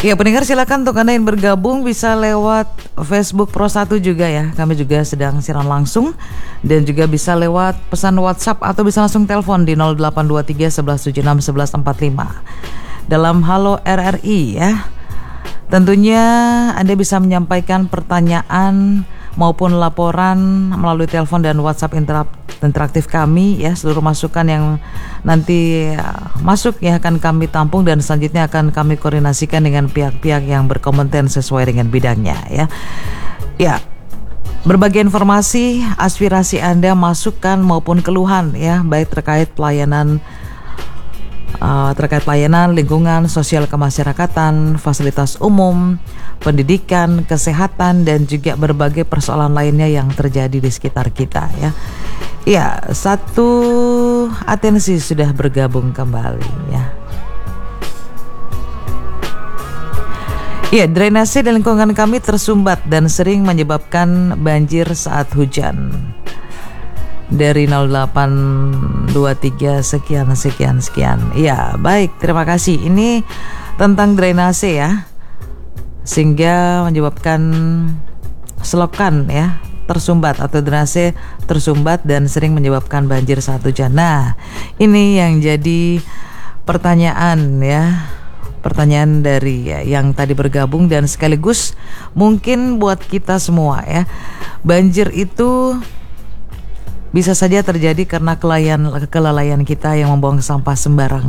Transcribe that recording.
Ya pendengar, silakan untuk Anda yang bergabung bisa lewat Facebook Pro 1 juga ya. Kami juga sedang siaran langsung. Dan juga bisa lewat pesan WhatsApp atau bisa langsung telepon di 0823 1176 1145. Dalam Halo RRI ya. Tentunya Anda bisa menyampaikan pertanyaan maupun laporan melalui telepon dan WhatsApp interaktif kami ya. Seluruh masukan yang nanti masuk ya akan kami tampung dan selanjutnya akan kami koordinasikan dengan pihak-pihak yang berkompeten sesuai dengan bidangnya ya. Ya, berbagai informasi, aspirasi Anda, masukan maupun keluhan ya, baik terkait pelayanan lingkungan, sosial kemasyarakatan, fasilitas umum, pendidikan, kesehatan, dan juga berbagai persoalan lainnya yang terjadi di sekitar kita ya. Ya, satu atensi sudah bergabung kembali ya. Ya, drainase dan lingkungan kami tersumbat dan sering menyebabkan banjir saat hujan. Dari 0823 sekian. Ya, baik, terima kasih. Ini tentang drainase ya. Sehingga menyebabkan selokan ya tersumbat atau drainase tersumbat dan sering menyebabkan banjir saat hujan. Nah, ini yang jadi pertanyaan ya. Pertanyaan dari yang tadi bergabung dan sekaligus mungkin buat kita semua ya. Banjir itu bisa saja terjadi karena kelalaian kita yang membuang sampah sembarangan.